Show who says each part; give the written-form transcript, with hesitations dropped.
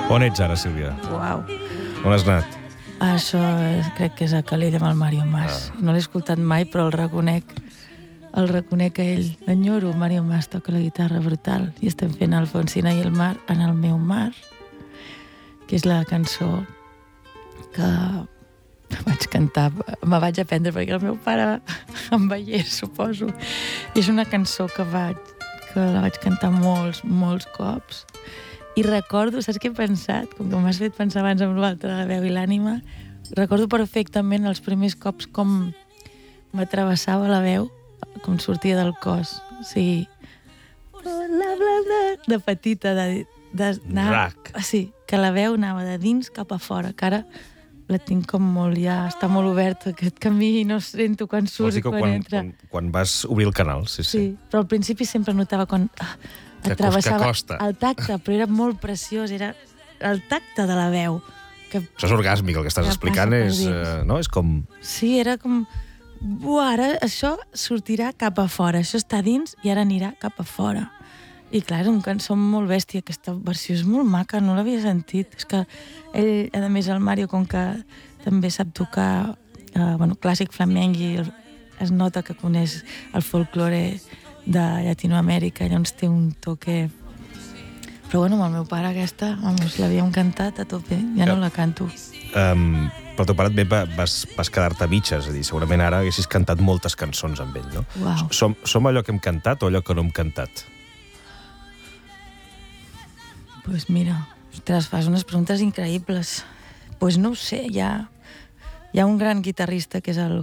Speaker 1: On ets ara, Sílvia?
Speaker 2: Uau.
Speaker 1: On has anat?
Speaker 2: Això crec que és a Calella amb el Mario Mas. No l'he escoltat mai, però el reconec a ell. L'enyoro, Mario Mas toca la guitarra brutal i estem fent Alfonsina i el mar en el meu mar, que és la cançó que vaig cantar, me vaig aprendre perquè el meu pare em veiés, suposo. I és una cançó que la vaig cantar molts cops. I recordo, saps què he pensat? Com que m'has fet pensar abans amb l'altre, la veu i l'ànima, recordo perfectament els primers cops com m'atravessava la veu, com sortia del cos. O sigui, de petita,
Speaker 1: Rac.
Speaker 2: Sí, que la veu anava de dins cap a fora, que ara la tinc com molt ja, està molt obert aquest camí i no sento quan surt i quan entra.
Speaker 1: Quan vas obrir el canal, sí.
Speaker 2: Però al principi sempre notava quan atravessava
Speaker 1: costa.
Speaker 2: el tacte, però era molt preciós, era el tacte de la veu.
Speaker 1: Això és orgàsmic, el que estàs explicant és com...
Speaker 2: Sí, era com... Ara això sortirà cap a fora, això està dins i ara anirà cap a fora. I clar, és una cançó molt bèstia, aquesta versió és molt maca, no l'havia sentit. És que ell, a més, el Mario, com que també sap tocar clàssic flamenc i es nota que coneix el folklore de Llatinoamèrica, llavors té un toque... Però amb el meu pare aquesta, l'havíem cantat a tope, ja no la canto.
Speaker 1: Però el teu pare també vas quedar-te a mitges, és a dir, segurament ara haguessis cantat moltes cançons amb ell, no?
Speaker 2: Uau.
Speaker 1: Som allò que hem cantat o allò que no hem cantat?
Speaker 2: Pues mira, ostres, fas unes preguntes increïbles. Pues no ho sé, hi ha un gran guitarrista que és el